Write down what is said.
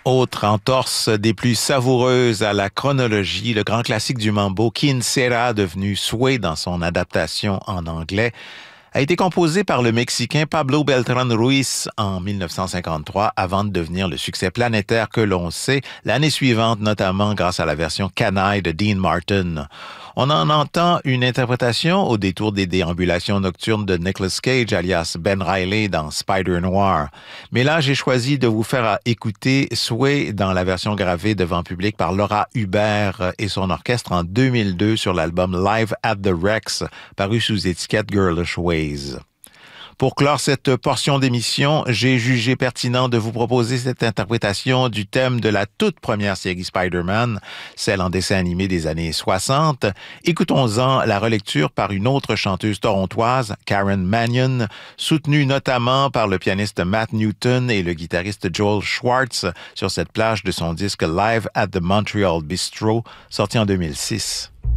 Autre entorse des plus savoureuses à la chronologie, le grand classique du mambo, Quien Sera, devenu Sway dans son adaptation en anglais, a été composé par le Mexicain Pablo Beltrán Ruiz en 1953 avant de devenir le succès planétaire que l'on sait l'année suivante, notamment grâce à la version canaille de Dean Martin. On en entend une interprétation au détour des déambulations nocturnes de Nicolas Cage, alias Ben Reilly dans Spider Noir. Mais là, j'ai choisi de vous faire écouter Sway dans la version gravée devant public par Laura Hubert et son orchestre en 2002 sur l'album Live at the Rex, paru sous étiquette Girlish Ways. Pour clore cette portion d'émission, j'ai jugé pertinent de vous proposer cette interprétation du thème de la toute première série Spider-Man, celle en dessin animé des années 60. Écoutons-en la relecture par une autre chanteuse torontoise, Karen Mannion, soutenue notamment par le pianiste Matt Newton et le guitariste Joel Schwartz sur cette plage de son disque Live at the Montreal Bistro, sorti en 2006.